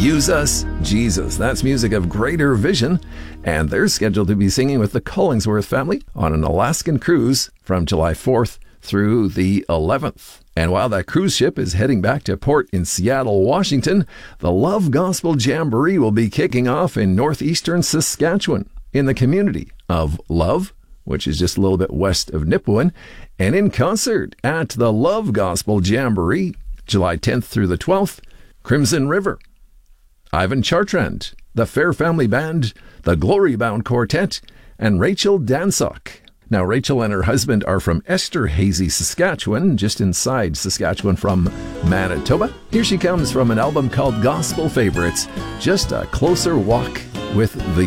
Use Us, Jesus. That's music of Greater Vision, and they're scheduled to be singing with the Collingsworth family on an Alaskan cruise from July 4th through the 11th. And while that cruise ship is heading back to port in Seattle, Washington, the Love Gospel Jamboree will be kicking off in northeastern Saskatchewan in the community of Love, which is just a little bit west of Nipawin, and in concert at the Love Gospel Jamboree, July 10th through the 12th, Crimson River, Ivan Chartrand, the Fair Family Band, the Glory Bound Quartet, and Rachel Dansock. Now, Rachel and her husband are from Esterhazy, Saskatchewan, just inside Saskatchewan from Manitoba. Here she comes from an album called Gospel Favorites, Just a Closer Walk with the